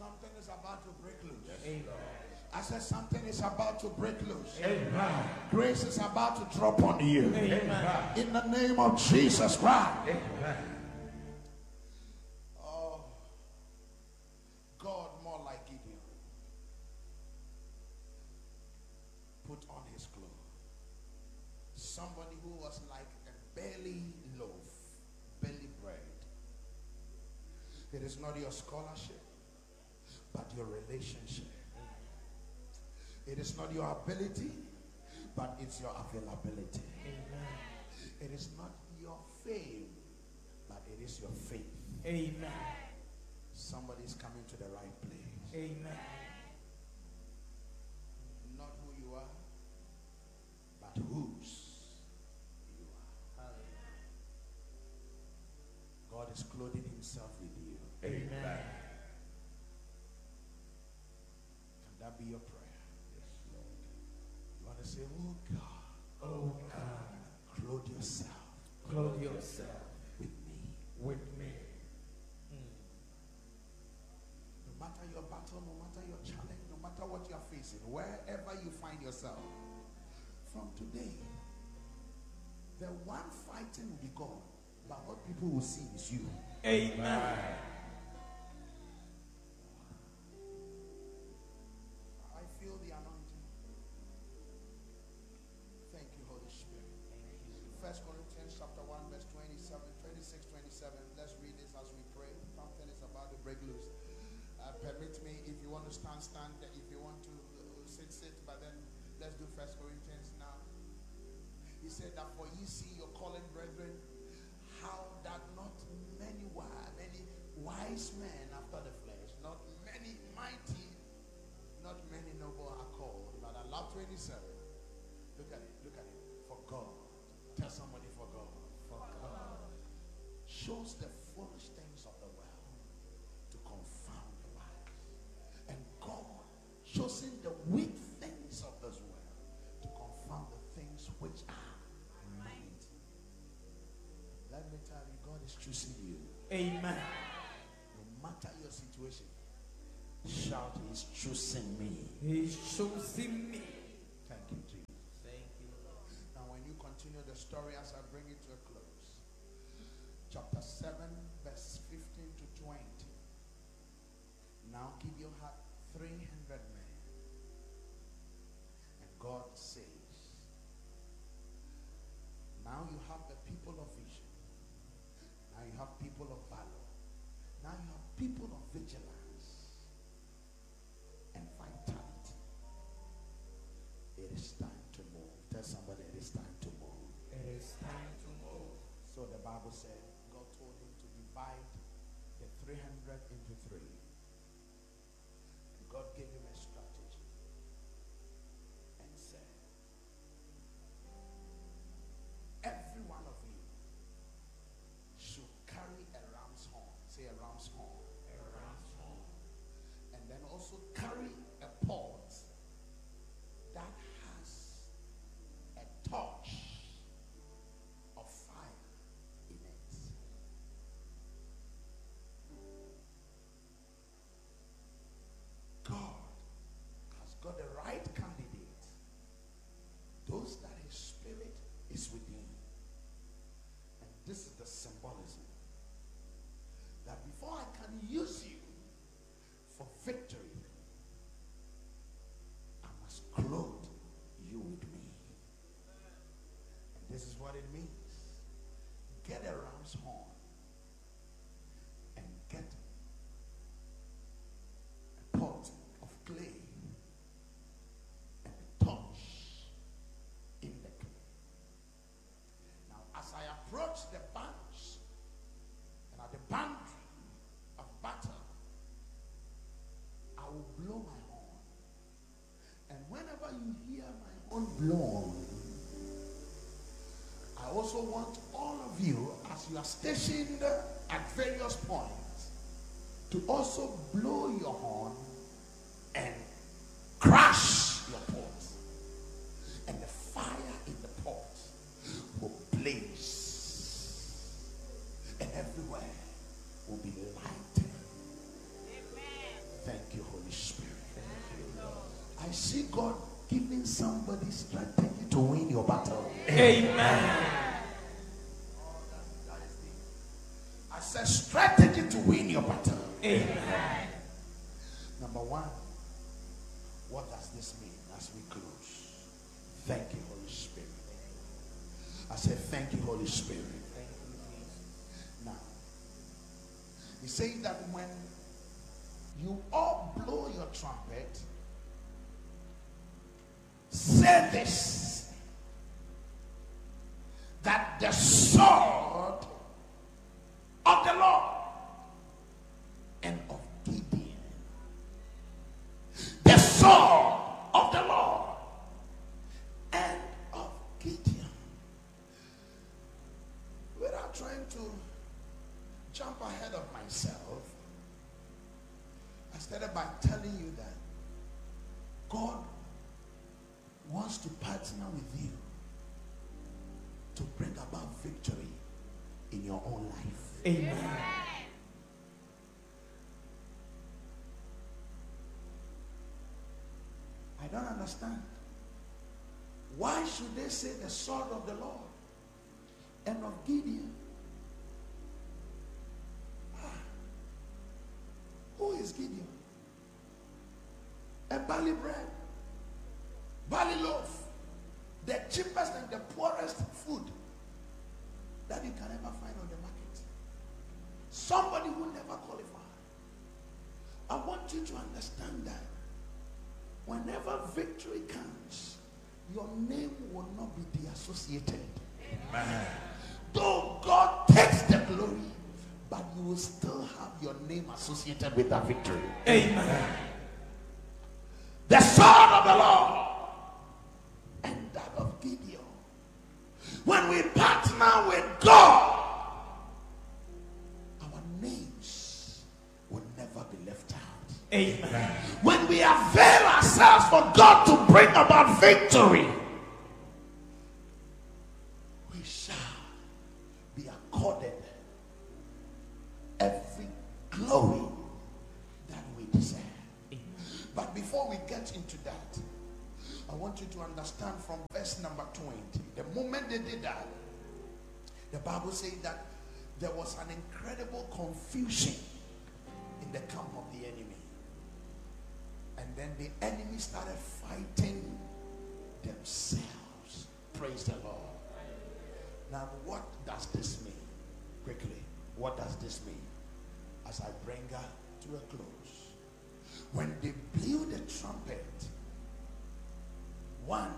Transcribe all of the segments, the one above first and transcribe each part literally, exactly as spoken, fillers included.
something is about to break loose. Amen. I said something is about to break loose. Amen. Grace is about to drop on you. Amen. In the name of Jesus Christ. Amen. Oh, God more like Gideon. Put on his clothes. Somebody who was like a belly loaf, belly bread. It is not your scholarship, but your relationship. It is not your ability, but it's your availability. Amen. It is not your fame, but it is your faith. Amen. Somebody is coming to the right place. Amen. Not who you are, but whose you are. God is clothing himself with you. Amen. Can that be your prayer? You want to say, oh God, Oh God, clothe yourself clothe yourself with me. with me. No matter your battle, no matter your challenge, no matter what you're facing, wherever you find yourself, from today, the one fighting will be God, but what people will see is you. Amen. I feel the anointing. Thank you, Holy Spirit. First Corinthians chapter one, verse twenty-seven, twenty-six, twenty-seven. Let's read this as we pray. Something is about to break loose. Uh, permit me, if you want to stand, stand. If you want to uh, sit, sit. But then let's do First Corinthians now. He said that for ye see your calling, brethren, how that not many wise, many wise men after the flesh, not many mighty, not many noble are called. But I love twenty-seven. Look at it, look at it. For God. Tell somebody, for God. For God Shows the foolish things of the world to confound the wise. And God shows him the weak things of this world to confound the things which are mighty. Let me tell you, God is choosing you. Amen. No matter your situation, shout, he's choosing me. He's choosing me. Thank you, Jesus. Thank you, Lord. Now when you continue the story as I bring it to a close, chapter seven, verse fifteen to twenty. Now Gideon had three hundred men. And God says, now you have the people of vision. Now you have people of valor. Now you have people of vigilance and vitality. It is time to move. Tell somebody it is time to move. It is time to move. So the Bible said, God told him to divide the three hundred into three. And God gave him a strategy and said, every one of you should carry a ram's horn. Say a ram's horn. A ram's horn. And then also carry a pot that has a torch of fire in it. God has got the right candidate. Those that his spirit is within. And this is the symbolism. That before I can use you for victory, I must clothe you with me. And this is what it means. Get a ram's horn and get a pot of clay and a torch in the clay. Now, as I approach the bunch and at the boundary of battle, I will blow my horn. And whenever you hear my horn blown, I also want all of you, as you are stationed at various points, to also blow your horn and crash your pot. And the fire in the pot will blaze. And everywhere will be lighted. Amen. Thank God giving somebody strategy to win your battle. Amen. I said strategy to win your battle. Amen. Number one, what does this mean as we close? Thank you, Holy Spirit. I said thank you, Holy Spirit. Thank you, Jesus. Now, he says that when you all blow your trumpet, say this, that the sword of the Lord and of Gideon, the sword of the Lord and of Gideon. Without trying to jump ahead of myself, I started by telling you that God wants to partner with you to bring about victory in your own life. Amen. I don't understand. Why should they say the sword of the Lord and of Gideon? Ah. Who is Gideon? A barley bread, barley loaf, the cheapest and the poorest food that you can ever find on the market. Somebody who never qualified. I want you to understand that whenever victory comes, your name will not be de-associated. Amen. Though God takes the glory, but you will still have your name associated with that victory. Amen. The sword of the Lord and that of Gideon. When we partner with God, our names will never be left out. Amen. When we avail ourselves for God to bring about victory, we shall be accorded every glory that we deserve. But before we get into that, I want you to understand from verse number twenty. The moment they did that, the Bible says that there was an incredible confusion in the camp of the enemy. And then the enemy started fighting themselves. Praise the Lord. Now, what does this mean? Quickly, what does this mean? As I bring her to a close. When they blew the trumpet, one,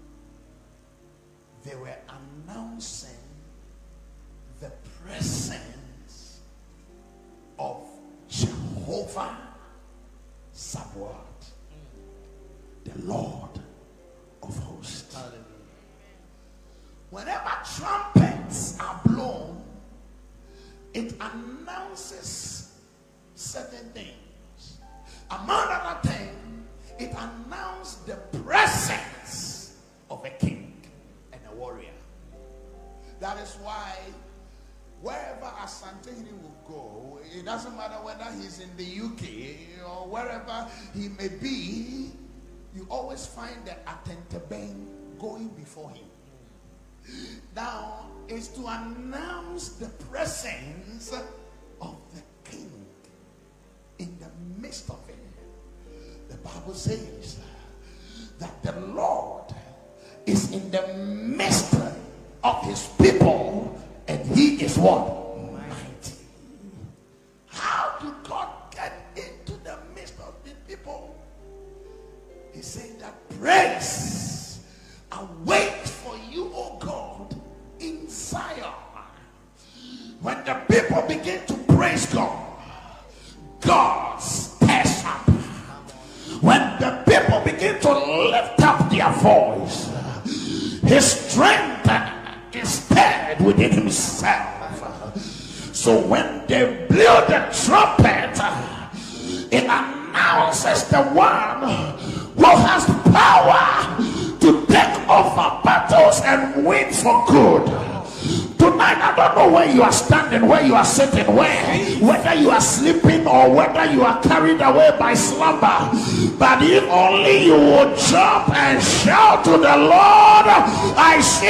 they were announcing the presence of Jehovah Sabaoth, the Lord of hosts. Hallelujah. Whenever trumpets are blown, it announces certain things. Among other things, it announced the presence of a king and a warrior. That is why wherever Asantehene will go, it doesn't matter whether he's in the U K or wherever he may be, you always find the Atentebeng going before him. Now, it's to announce the presence of the king in the midst of it. The Bible says that the Lord is in the midst of his people, and he is what? Mighty. How did God get into the midst of the people? He said that praise awaits for you, O God, in Zion. When the people begin to praise God, God stirs up. When the people begin to lift up their voice, his strength is stirred within himself. So when they blow the trumpet, it announces the one who has power to take over battles and win for good. Tonight, I don't know where you are standing, where you are sitting, where, whether you are sleeping or whether you are carried away by slumber. But if only you would jump and shout to the Lord, I see